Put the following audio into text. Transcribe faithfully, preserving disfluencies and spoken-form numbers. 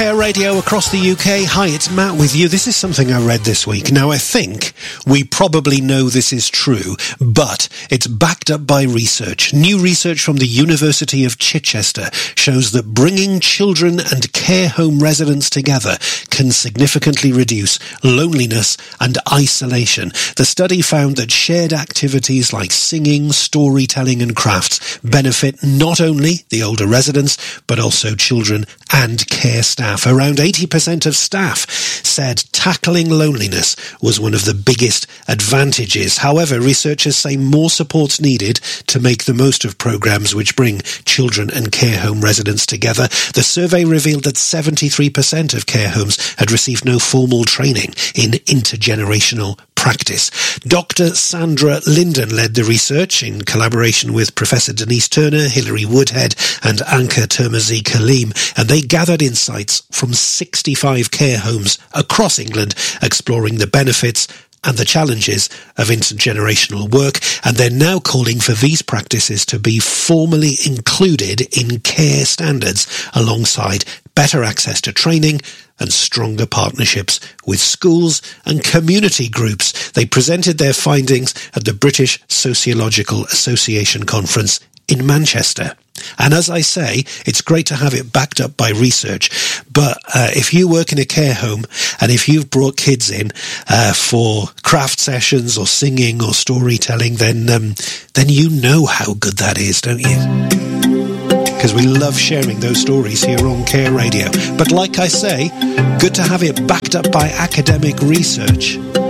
Care Radio across the U K. Hi, it's Matt with you. This is something I read this week. Now, I think we probably know this is true, but it's backed up by research. New research from the University of Chichester shows that bringing children and care home residents together can significantly reduce loneliness and isolation. The study found that shared activities like singing, storytelling and crafts benefit not only the older residents, but also children and care staff. Around eighty percent of staff said tackling loneliness was one of the biggest advantages. However, researchers say more support's needed to make the most of programs which bring children and care home residents together. The survey revealed that seventy-three percent of care homes had received no formal training in intergenerational practice. Doctor Sandra Linden led the research in collaboration with Professor Denise Turner, Hilary Woodhead and Anka Termazi Kaleem, and they gathered insights from sixty-five care homes across England, exploring the benefits and the challenges of intergenerational work, and they're now calling for these practices to be formally included in care standards alongside better access to training and stronger partnerships with schools and community groups. They presented their findings at the British Sociological Association conference in Manchester. And as I say, it's great to have it backed up by research. But uh, if you work in a care home and if you've brought kids in uh, for craft sessions or singing or storytelling, then um, then you know how good that is, don't you? Because we love sharing those stories here on Care Radio. But like I say, good to have it backed up by academic research.